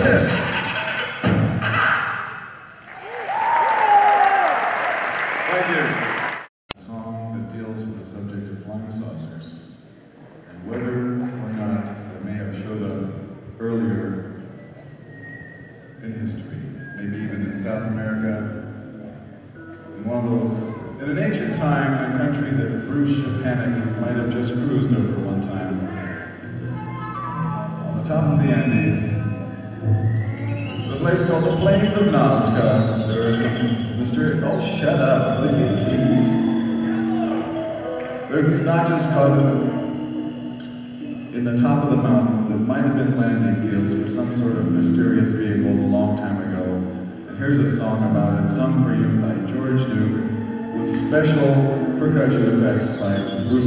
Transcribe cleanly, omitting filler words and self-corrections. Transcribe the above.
this. Thank you. A song that deals with the subject of flying saucers and whether or not they may have showed up earlier in history, maybe even in South America, in one of those, in an ancient time, in a country that Bruce Chapanic might have just cruised over one time. On the top of the Andes, a place called the Plains of Nazca. There are some mysterious, oh shut up, will you please? There's these notches cut in the top of the mountain that might have been landing fields for some sort of mysterious vehicles a long time ago. And here's a song about it, sung for you by George Duke, with special percussion effects by Bruce